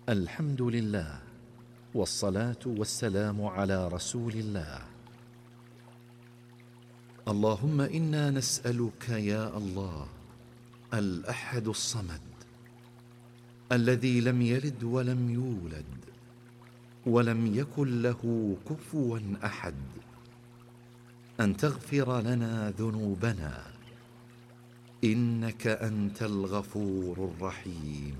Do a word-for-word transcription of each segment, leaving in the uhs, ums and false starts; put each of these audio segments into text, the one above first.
الحمد لله، والصلاة والسلام على رسول الله. اللهم إنا نسألك يا الله الأحد الصمد الذي لم يلد ولم يولد ولم يكن له كفوا أحد أن تغفر لنا ذنوبنا، إنك أنت الغفور الرحيم.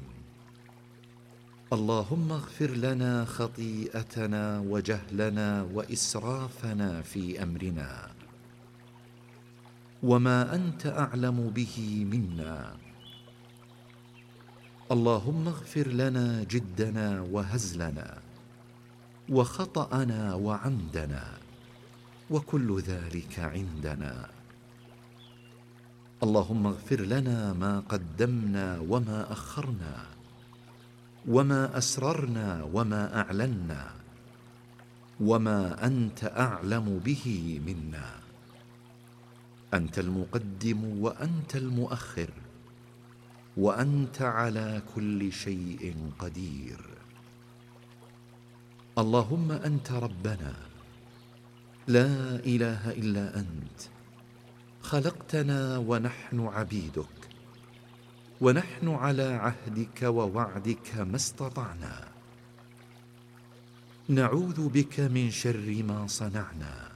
اللهم اغفر لنا خطيئتنا وجهلنا وإسرافنا في أمرنا وما أنت أعلم به منا. اللهم اغفر لنا جدنا وهزلنا وخطأنا وعمدنا وكل ذلك عندنا. اللهم اغفر لنا ما قدمنا وما أخرنا وما أسررنا وما أعلنا وما أنت أعلم به منا. أنت المقدم وأنت المؤخر وأنت على كل شيء قدير. اللهم أنت ربنا لا إله إلا أنت، خلقتنا ونحن عبيدك، ونحن على عهدك ووعدك ما استطعنا. نعوذ بك من شر ما صنعنا،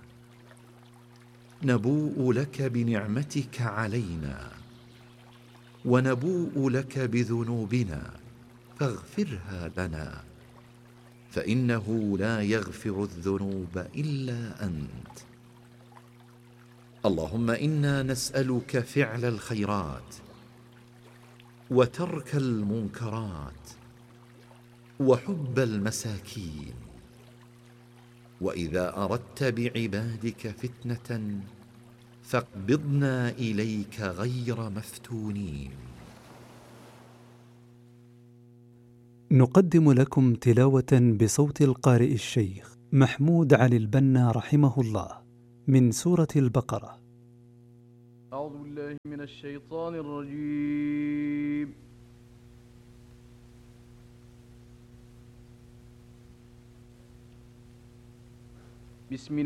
نبوء لك بنعمتك علينا ونبوء لك بذنوبنا فاغفرها لنا، فإنه لا يغفر الذنوب إلا أنت. اللهم إنا نسألك فعل الخيرات وترك المنكرات وحب المساكين، وإذا أردت بعبادك فتنة فاقبضنا إليك غير مفتونين. نقدم لكم تلاوة بصوت القارئ الشيخ محمود علي البنا رحمه الله من سورة البقرة. أعوذ بالله من الشيطان الرجيم. بسم